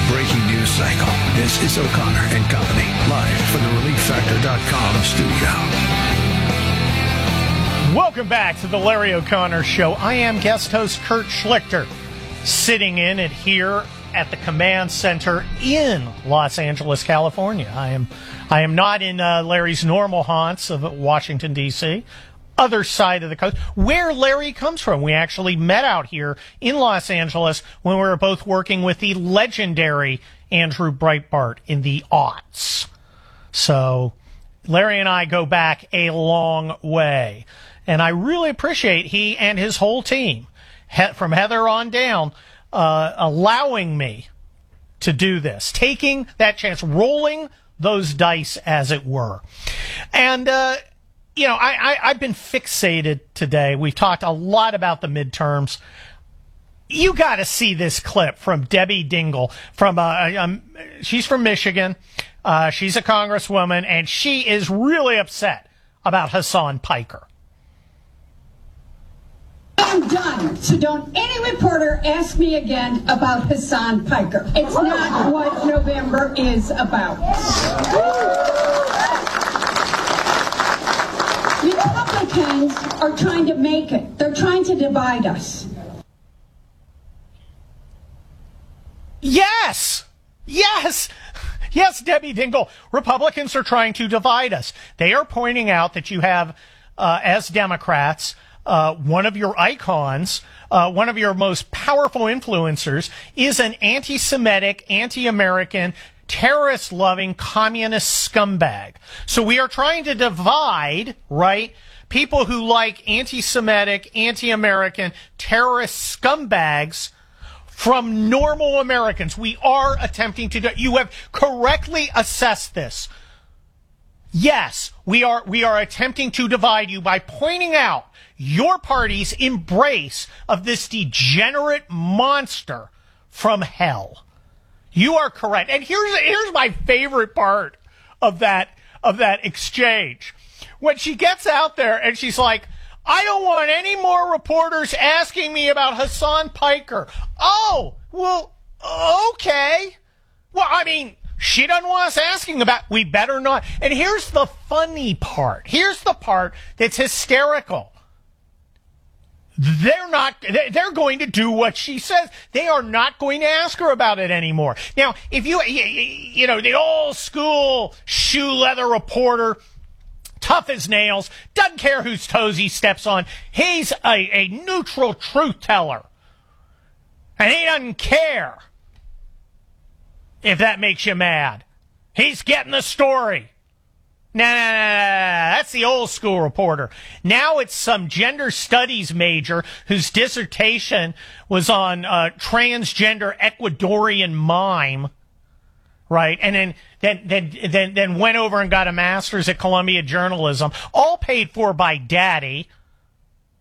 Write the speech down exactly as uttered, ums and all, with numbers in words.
breaking news cycle. This is O'Connor and Company, live from the relief factor dot com studio. Welcome back to the Larry O'Connor Show. I am guest host Kurt Schlichter, sitting in it here at the Command Center in Los Angeles, California. I am I am not in uh, Larry's normal haunts of Washington, D C, other side of the coast, where Larry comes from. We actually met out here in Los Angeles when we were both working with the legendary Andrew Breitbart in the aughts. So Larry and I go back a long way. And I really appreciate he and his whole team, he- from Heather on down, uh, allowing me to do this, taking that chance, rolling those dice, as it were. And, uh, you know, I, I, I've been fixated today. We've talked a lot about the midterms. You got to see this clip from Debbie Dingell. From uh, um, she's from Michigan. Uh, she's a congresswoman, and she is really upset about Hasan Piker. I'm done. So don't any reporter ask me again about Hasan Piker. It's not what November is about. Republicans are trying to make it. They're trying to divide us. Yes! Yes! Yes, Debbie Dingell. Republicans are trying to divide us. They are pointing out that you have, uh, as Democrats, Uh, one of your icons, uh, one of your most powerful influencers is an anti-Semitic, anti-American, terrorist-loving communist scumbag. So we are trying to divide, right, people who like anti-Semitic, anti-American, terrorist scumbags from normal Americans. We are attempting to do it. You have correctly assessed this. Yes, we are we are attempting to divide you by pointing out your party's embrace of this degenerate monster from hell. You are correct. And here's here's my favorite part of that of that exchange. When she gets out there and she's like, I don't want any more reporters asking me about Hasan Piker. Oh, well, okay. Well, I mean, she doesn't want us asking about, we better not. And here's the funny part. Here's the part that's hysterical. They're not, they're going to do what she says. They are not going to ask her about it anymore. Now, if you, you know, the old school shoe leather reporter, tough as nails, doesn't care whose toes he steps on. He's a, a neutral truth teller. And he doesn't care if that makes you mad. He's getting the story. Nah, nah, nah, nah, that's the old school reporter. Now it's some gender studies major whose dissertation was on uh, transgender Ecuadorian mime, right? And then, then, then, then, then went over and got a master's at Columbia Journalism, all paid for by Daddy,